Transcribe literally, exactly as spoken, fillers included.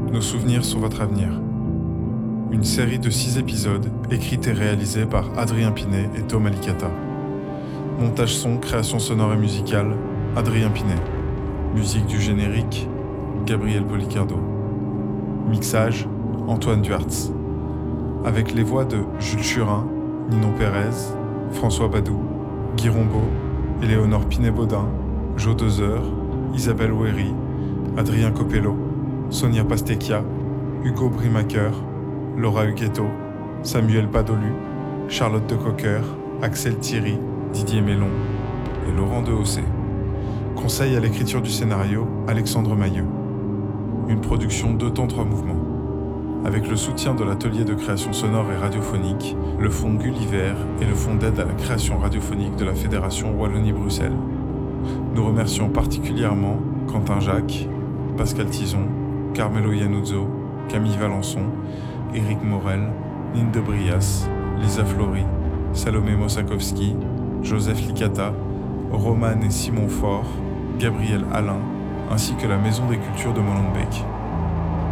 Nos souvenirs sont votre avenir. Une série de six épisodes écrite et réalisée par Adrien Pinet et Thomas Licata. Montage son, création sonore et musicale, Adrien Pinet. Musique du générique, Gabriel Policardo. Mixage, Antoine Duartz. Avec les voix de Jules Churin, Ninon Pérez, François Badou, Guy Rombaud, Éléonore Pinet-Baudin, Jo Dezer, Isabelle Ouéry, Adrien Copello, Sonia Pastecchia, Hugo Brimaker, Laura Huguetto, Samuel Padolu, Charlotte de Cocker, Axel Thierry, Didier Mélon et Laurent Dehaussé. Conseil à l'écriture du scénario, Alexandre Mailleux. Une production deux temps trois mouvements. Avec le soutien de l'atelier de création sonore et radiophonique, le fonds Gulliver et le fonds d'aide à la création radiophonique de la Fédération Wallonie-Bruxelles. Nous remercions particulièrement Quentin Jacques, Pascal Tison, Carmelo Iannuzzo, Camille Valençon, Éric Morel, Nine de Brias, Lisa Flory, Salomé Mosakowski, Joseph Licata, Roman et Simon Faure, Gabriel Alain, ainsi que la Maison des Cultures de Molenbeek.